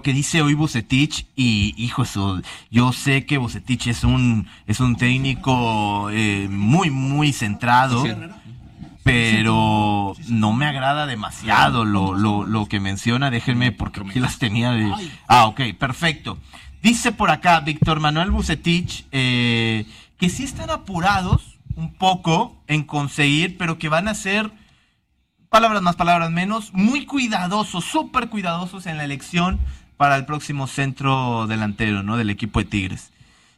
que dice hoy Vucetich, y hijo, eso, yo sé que Vucetich es un técnico muy, muy centrado, pero no me agrada demasiado lo que menciona. Déjenme, porque aquí las tenía ok, perfecto. Dice por acá Víctor Manuel Vucetich que sí están apurados un poco en conseguir, pero que van a ser, palabras más, palabras menos, muy cuidadosos, súper cuidadosos en la elección para el próximo centro delantero, ¿no? Del equipo de Tigres.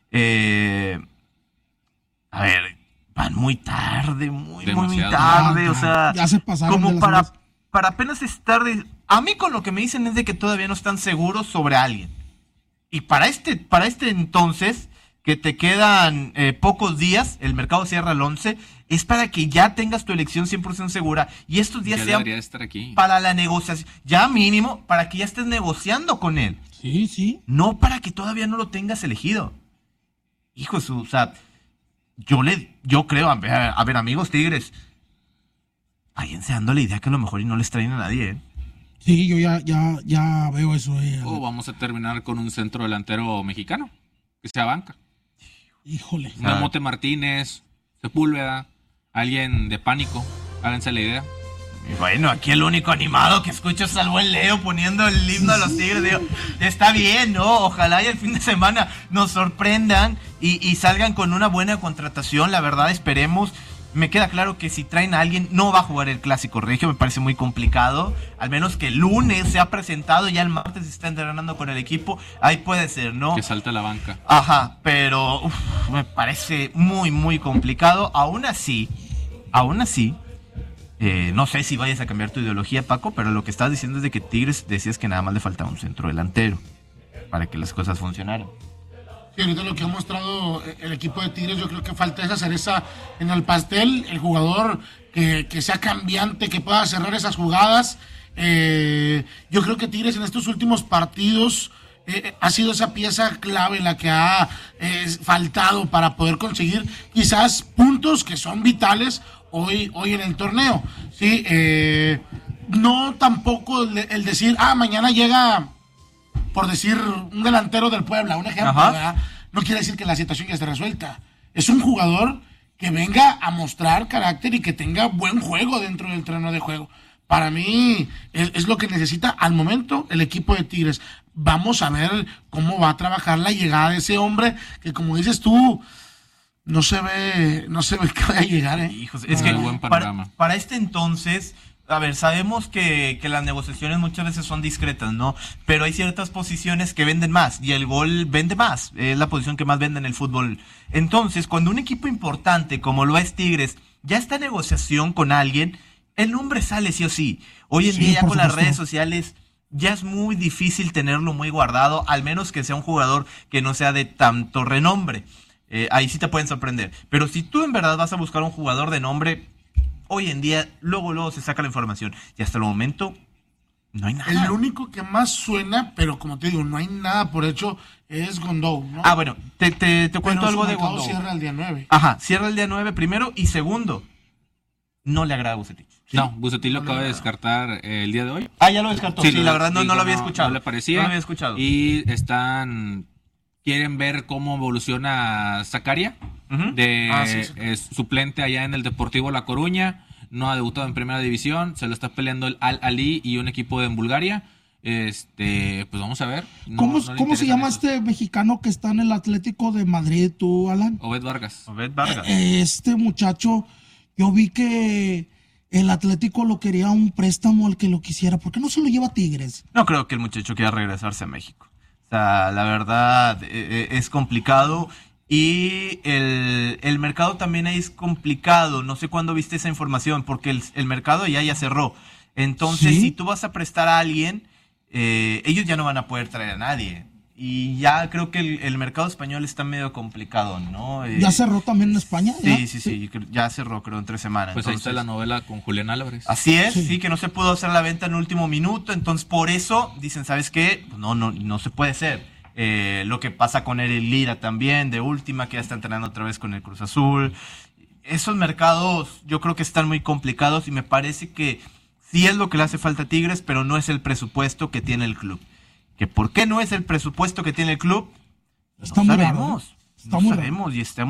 A ver, van muy tarde, muy tarde, o sea, ya se pasaron como de para apenas estar a mí con lo que me dicen es de que todavía no están seguros sobre alguien. Y para este entonces, que te quedan pocos días, el mercado cierra el 11, es para que ya tengas tu elección 100% segura, y estos días ya sean estar aquí. Para la negociación, ya mínimo, para que ya estés negociando con él. Sí. No para que todavía no lo tengas elegido. Hijo de su, o sea, yo creo, a ver, amigos Tigres, váyanse dando la idea que a lo mejor y no les traen a nadie, ¿eh? Sí, yo ya veo eso. O vamos a terminar con un centro delantero mexicano, que sea banca. Híjole. Mote Martínez, Sepúlveda, alguien de Pánico, háganse la idea. Y bueno, aquí el único animado que escucho es al buen Leo poniendo el himno de los Tigres. Digo, está bien, ¿no? Ojalá y el fin de semana nos sorprendan y salgan con una buena contratación. La verdad, esperemos. Me queda claro que si traen a alguien, no va a jugar el Clásico Regio, me parece muy complicado. Al menos que el lunes se ha presentado, ya el martes se está entrenando con el equipo. Ahí puede ser, ¿no? Que salta la banca. Ajá, pero me parece muy, muy complicado. Aún así, no sé si vayas a cambiar tu ideología, Paco, pero lo que estás diciendo es de que Tigres decías que nada más le faltaba un centro delantero para que las cosas funcionaran. Sí, ahorita lo que ha mostrado el equipo de Tigres, yo creo que falta esa cereza en el pastel, el jugador que sea cambiante, que pueda cerrar esas jugadas. Yo creo que Tigres en estos últimos partidos ha sido esa pieza clave la que ha faltado para poder conseguir quizás puntos que son vitales hoy en el torneo. Sí, no tampoco el decir, mañana llega, por decir, un delantero del Puebla, un ejemplo, ¿verdad? No quiere decir que la situación ya esté resuelta. Es un jugador que venga a mostrar carácter y que tenga buen juego dentro del terreno de juego. Para mí es lo que necesita al momento el equipo de Tigres. Vamos a ver cómo va a trabajar la llegada de ese hombre que, como dices tú, no se ve que vaya a llegar, ¿eh? Hijos, es que buen panorama. Para este entonces, a ver, sabemos que las negociaciones muchas veces son discretas, ¿no? Pero hay ciertas posiciones que venden más y el gol vende más. Es la posición que más vende en el fútbol. Entonces, cuando un equipo importante como lo es Tigres ya está en negociación con alguien, el nombre sale sí o sí. Hoy en día ya con las redes sociales ya es muy difícil tenerlo muy guardado, al menos que sea un jugador que no sea de tanto renombre. Ahí sí te pueden sorprender. Pero si tú en verdad vas a buscar un jugador de nombre, hoy en día, luego se saca la información. Y hasta el momento, no hay nada. El único que más suena, pero como te digo, no hay nada por hecho, es Gondou, ¿no? Bueno, te cuento algo de Gondou. Cierra el día 9. Ajá, cierra el día 9 primero, y segundo, no le agrada a Vucetich. ¿Sí? No, Vucetich lo acaba de descartar el día de hoy. Ya lo descartó. Sí, la verdad no lo había escuchado. No le parecía. No lo había escuchado. Y quieren ver cómo evoluciona Zakaria, es suplente allá en el Deportivo La Coruña, no ha debutado en Primera División, se lo está peleando el Al-Ali y un equipo en Bulgaria. Pues vamos a ver. ¿Cómo se llama este mexicano que está en el Atlético de Madrid, tú, Alan? Obed Vargas. Este muchacho, yo vi que el Atlético lo quería un préstamo al que lo quisiera. ¿Por qué no se lo lleva a Tigres? No creo que el muchacho quiera regresarse a México. O sea, la verdad es complicado. Y el mercado también es complicado. No sé cuándo viste esa información, porque el mercado ya cerró. Entonces, si tú vas a prestar a alguien, ellos ya no van a poder traer a nadie. Y ya creo que el mercado español está medio complicado, ¿no? ¿Ya cerró también en España? Sí, ya cerró, creo, en 3 semanas. Pues entonces, ahí está la novela con Julián Álvarez. Así es, sí, que no se pudo hacer la venta en último minuto. Entonces, por eso dicen, ¿sabes qué? Pues no se puede hacer. Lo que pasa con Eric Lira también, de última, que ya está entrenando otra vez con el Cruz Azul. Esos mercados yo creo que están muy complicados y me parece que sí es lo que le hace falta a Tigres, pero no es el presupuesto que tiene el club. que por qué no es el presupuesto que tiene el club. Está no muy sabemos, raro, está muy sabemos raro. Y está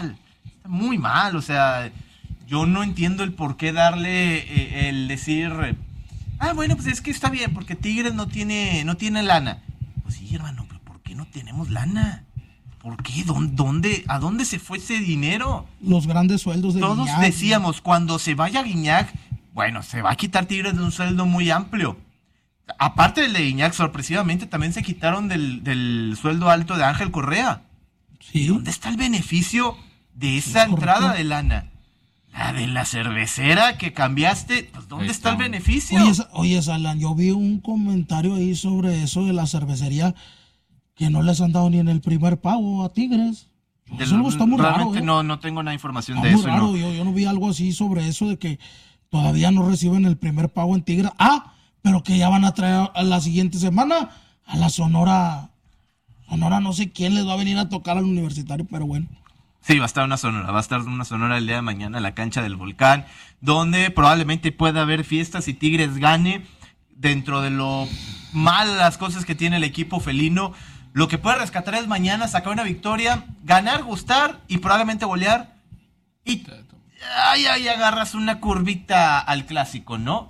muy mal, o sea, yo no entiendo el por qué darle el decir, bueno, pues es que está bien, porque Tigres no tiene lana. Pues sí, hermano, pero ¿por qué no tenemos lana? ¿Por qué? ¿A dónde se fue ese dinero? Los grandes sueldos de Todos Guiñac, decíamos, cuando se vaya Guiñac, bueno, se va a quitar Tigres de un sueldo muy amplio. Aparte del de Guiñac, sorpresivamente también se quitaron del sueldo alto de Ángel Correa. Sí. ¿Dónde está el beneficio de esa entrada de lana? La de la cervecera que cambiaste, pues ¿dónde está el beneficio? Oye, Salan, yo vi un comentario ahí sobre eso de la cervecería que no les han dado ni en el primer pago a Tigres. Eso está muy raro. Realmente no tengo una información Está de muy eso. raro. No. Yo no vi algo así sobre eso de que todavía no reciben el primer pago en Tigres. Pero que ya van a traer a la siguiente semana a la Sonora. Sonora, no sé quién les va a venir a tocar al Universitario, pero bueno. Sí, va a estar una sonora el día de mañana en la cancha del Volcán, donde probablemente pueda haber fiestas y Tigres gane. Dentro de lo malas cosas que tiene el equipo felino, lo que puede rescatar es mañana sacar una victoria, ganar, gustar y probablemente golear. Y ahí agarras una curvita al clásico, ¿no?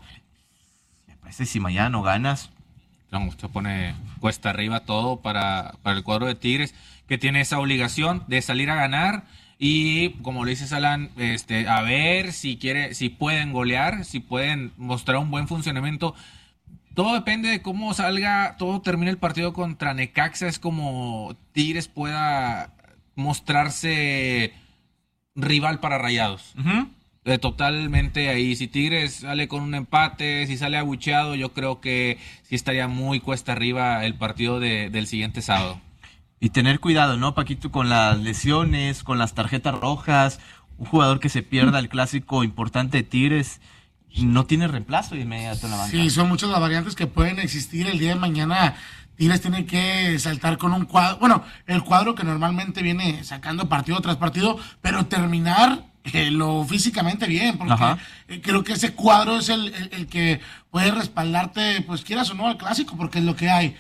Me parece si mañana no ganas. Vamos, se pone cuesta arriba todo para el cuadro de Tigres, que tiene esa obligación de salir a ganar y, como le dice Alan, a ver si pueden golear, si pueden mostrar un buen funcionamiento. Todo depende de cómo termine el partido contra Necaxa. Es como Tigres pueda mostrarse rival para Rayados. Uh-huh. Totalmente ahí. Si Tigres sale con un empate, si sale abucheado, yo creo que sí estaría muy cuesta arriba el partido del siguiente sábado. Y tener cuidado, ¿no, Paquito? Con las lesiones, con las tarjetas rojas. Un jugador que se pierda el clásico importante de Tigres no tiene reemplazo inmediato en la banca. Sí, son muchas las variantes que pueden existir. El día de mañana Tigres tiene que saltar con un cuadro, bueno, el cuadro que normalmente viene sacando partido tras partido, pero terminar lo físicamente bien, porque creo que ese cuadro es el que puede respaldarte, pues quieras o no, al clásico, porque es lo que hay.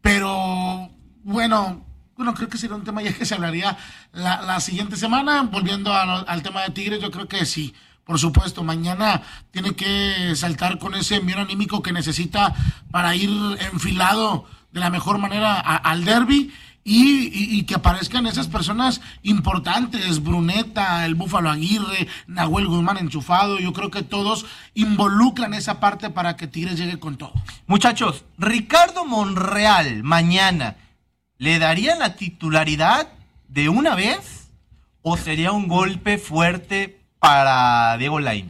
Pero bueno, creo que sería un tema ya que se hablaría la siguiente semana. Volviendo al tema de Tigres, yo creo que sí. Por supuesto, mañana tiene que saltar con ese envío anímico que necesita para ir enfilado de la mejor manera al derbi y que aparezcan esas personas importantes, Bruneta, el Búfalo Aguirre, Nahuel Guzmán enchufado. Yo creo que todos involucran esa parte para que Tigres llegue con todo. Muchachos, Ricardo Monreal mañana, ¿le darían la titularidad de una vez o sería un golpe fuerte para Diego Lainez?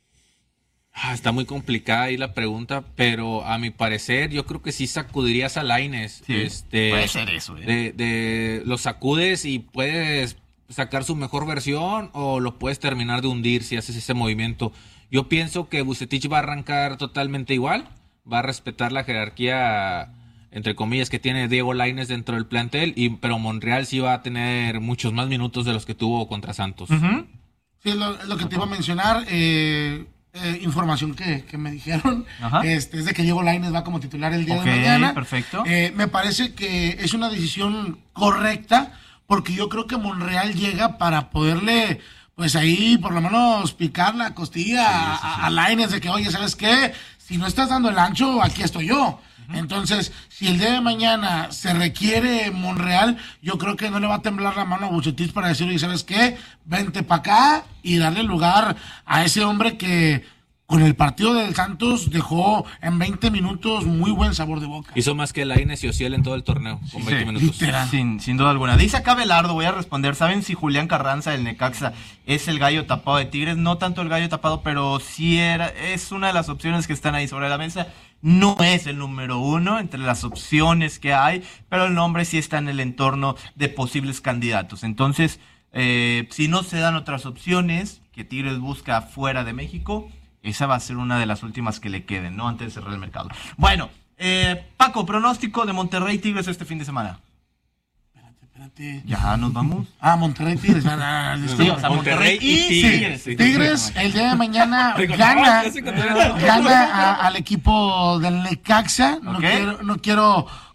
Está muy complicada ahí la pregunta, pero a mi parecer yo creo que sí sacudirías a Lainez. Sí, puede ser eso. Lo sacudes y puedes sacar su mejor versión o lo puedes terminar de hundir si haces ese movimiento. Yo pienso que Vucetich va a arrancar totalmente igual, va a respetar la jerarquía, entre comillas, que tiene Diego Lainez dentro del plantel, pero Monreal sí va a tener muchos más minutos de los que tuvo contra Santos. Uh-huh. Sí, es lo que te iba a mencionar. Información que me dijeron es de que Diego Lainez va como titular el día de mañana. Perfecto. Me parece que es una decisión correcta, porque yo creo que Monreal llega para poderle, pues ahí por lo menos picar la costilla a Lainez, de que, oye, ¿sabes qué? Si no estás dando el ancho, aquí estoy yo. Entonces, si el día de mañana se requiere Monreal, yo creo que no le va a temblar la mano a Vucetich para decirle, ¿sabes qué? Vente para acá y darle lugar a ese hombre que con el partido del Santos dejó en 20 minutos muy buen sabor de boca. Hizo más que Lainez y Ociel en todo el torneo, con 20 minutos. Sin duda alguna. Dice acá Belardo, voy a responder. ¿Saben si Julián Carranza del Necaxa es el gallo tapado de Tigres? No tanto el gallo tapado, pero sí es una de las opciones que están ahí sobre la mesa. No es el número uno entre las opciones que hay, pero el nombre sí está en el entorno de posibles candidatos. Entonces, si no se dan otras opciones que Tigres busca fuera de México, esa va a ser una de las últimas que le queden, ¿no? Antes de cerrar el mercado. Bueno, Paco, pronóstico de Monterrey Tigres este fin de semana. Espérate. Ya nos vamos. Monterrey Tigres. Sí, o sea, Monterrey y Tigres. Tigres el día de mañana gana al equipo del Necaxa. No quiero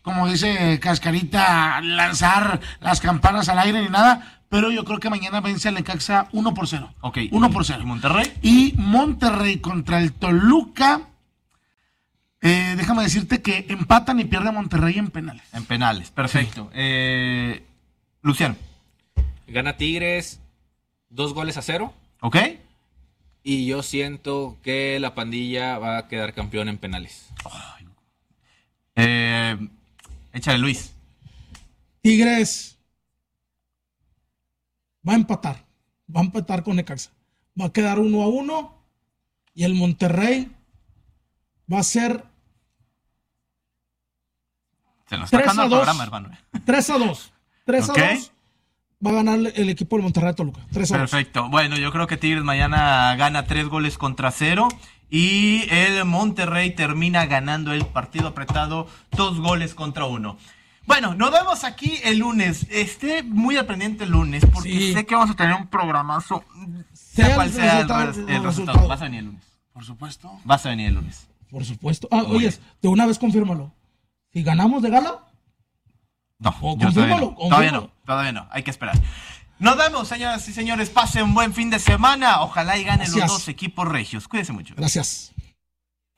como dice Cascarita, lanzar las campanas al aire ni nada, pero yo creo que mañana vence al Necaxa 1-0. Ok. 1-0. ¿Y Monterrey? Y Monterrey contra el Toluca, déjame decirte que empatan y pierde Monterrey en penales. En penales, perfecto. Luciano. Gana Tigres 2-0. ¿Ok? Y yo siento que la pandilla va a quedar campeón en penales. Échale, Luis. Tigres va a empatar con Necaxa. Va a quedar 1-1 y el Monterrey va a ser Se nos está 3-2. acabando el programa, hermano. 3-2. 3-2. Ok. Va a ganar el equipo del Monterrey Toluca. 3-2. Perfecto. Bueno, yo creo que Tigres mañana gana 3-0 y el Monterrey termina ganando el partido apretado 2-1. Bueno, nos vemos aquí el lunes. Esté muy al pendiente el lunes porque Sí. sé que vamos a tener un programazo. Sea Cual el sea resultado, el resultado. Vas a venir el lunes. Por supuesto. Vas a venir el lunes. Por supuesto. Oye, de una vez confírmalo. Si ganamos de gala, No, confírmalo, todavía no, hay que esperar. Nos vemos, señoras y señores, pasen un buen fin de semana, ojalá y ganen Gracias. los dos equipos regios, cuídense mucho. gracias.